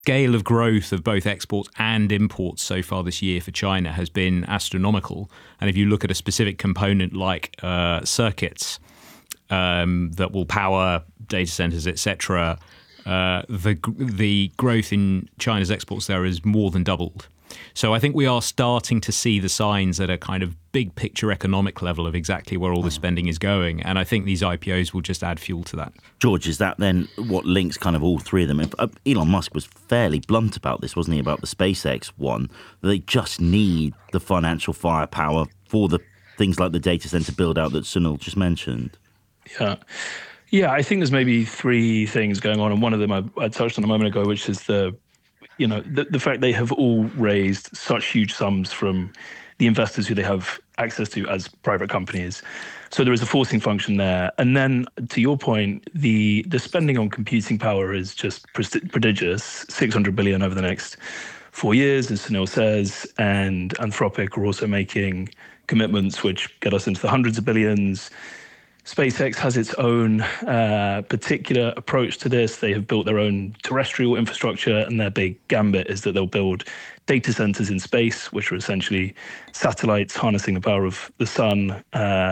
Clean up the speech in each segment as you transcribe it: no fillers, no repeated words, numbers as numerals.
scale of growth of both exports and imports so far this year for China has been astronomical. And if you look at a specific component like circuits that will power data centers, etc., the growth in China's exports there has more than doubled. So I think we are starting to see the signs at a kind of big picture economic level of exactly where all the spending is going. And I think these IPOs will just add fuel to that. George, is that then what links kind of all three of them? Elon Musk was fairly blunt about this, wasn't he, about the SpaceX one? They just need the financial firepower for the things like the data center build out that Sunil just mentioned. Yeah, I think there's maybe three things going on. And one of them I touched on a moment ago, which is the fact they have all raised such huge sums from the investors who they have access to as private companies. So there is a forcing function there. And then to your point, the spending on computing power is just prodigious, 600 billion over the next 4 years, as Sunil says, and Anthropic are also making commitments which get us into the hundreds of billions. SpaceX has its own particular approach to this. They have built their own terrestrial infrastructure, and their big gambit is that they'll build data centers in space, which are essentially satellites harnessing the power of the sun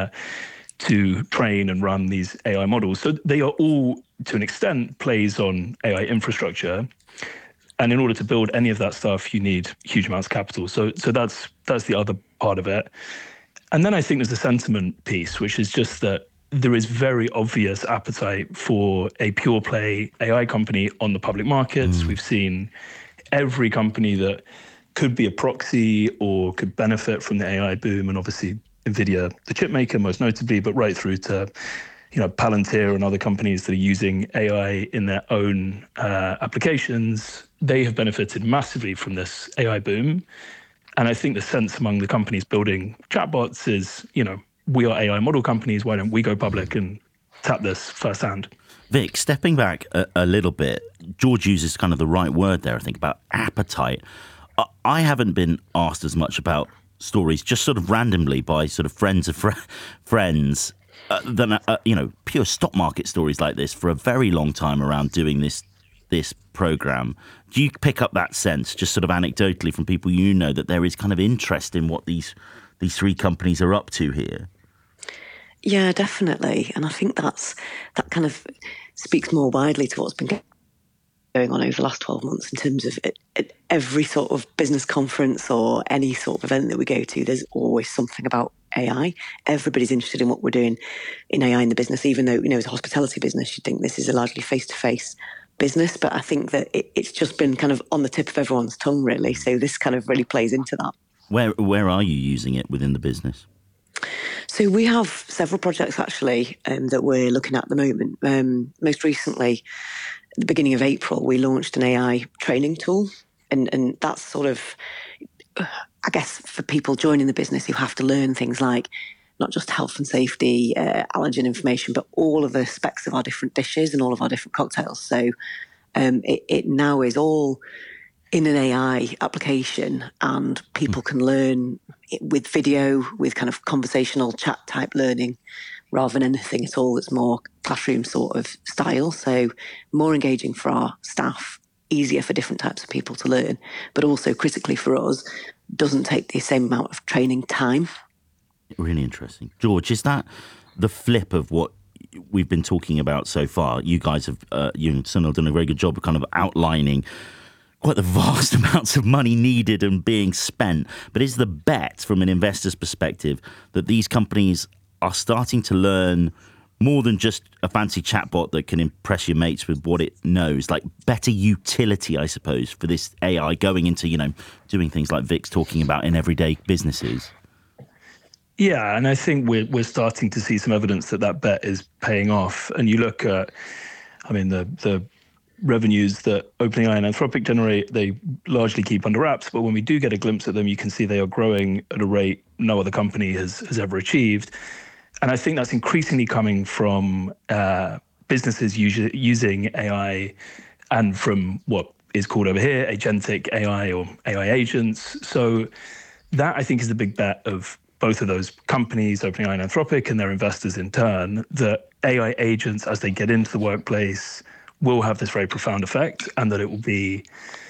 to train and run these AI models. So they are all, to an extent, plays on AI infrastructure. And in order to build any of that stuff, you need huge amounts of capital. So that's the other part of it. And then I think there's the sentiment piece, which is just that there is very obvious appetite for a pure play AI company on the public markets. We've seen every company that could be a proxy or could benefit from the AI boom, and obviously NVIDIA, the chip maker, most notably, but right through to Palantir and other companies that are using AI in their own applications. They have benefited massively from this AI boom. And I think the sense among the companies building chatbots is, we are AI model companies. Why don't we go public and tap this firsthand? Vic, stepping back a little bit, George uses kind of the right word there, I think, about appetite. I haven't been asked as much about stories just sort of randomly by sort of friends of friends than, pure stock market stories like this for a very long time around doing this program. Do you pick up that sense, just sort of anecdotally from people that there is kind of interest in what these three companies are up to here? Yeah, definitely. And I think that kind of speaks more widely to what's been going on over the last 12 months in terms of at every sort of business conference or any sort of event that we go to, there's always something about AI. Everybody's interested in what we're doing in AI in the business, even though, as a hospitality business, you'd think this is a largely face-to-face business, but I think that it's just been kind of on the tip of everyone's tongue, really. So this kind of really plays into that. Where are you using it within the business? So we have several projects actually that we're looking at the moment. Most recently, at the beginning of April, we launched an AI training tool, and that's sort of, I guess, for people joining the business who have to learn things like not just health and safety, allergen information, but all of the specs of our different dishes and all of our different cocktails. So it now is all in an AI application, and people can learn with video, with kind of conversational chat type learning, rather than anything at all that's more classroom sort of style. So more engaging for our staff, easier for different types of people to learn, but also critically for us, doesn't take the same amount of training time. Really interesting. George, is that the flip of what we've been talking about so far? You guys have, you and Sunil, done a very good job of kind of outlining quite the vast amounts of money needed and being spent. But is the bet from an investor's perspective that these companies are starting to learn more than just a fancy chatbot that can impress your mates with what it knows, like better utility, I suppose, for this AI going into, doing things like Vic's talking about in everyday businesses? Yeah, and I think we're starting to see some evidence that bet is paying off. And you look at, the revenues that OpenAI and Anthropic generate, they largely keep under wraps. But when we do get a glimpse at them, you can see they are growing at a rate no other company has ever achieved. And I think that's increasingly coming from businesses using AI and from what is called over here agentic AI or AI agents. So that, I think, is the big bet of both of those companies, OpenAI and Anthropic, and their investors in turn, that AI agents, as they get into the workplace, will have this very profound effect, and that it will be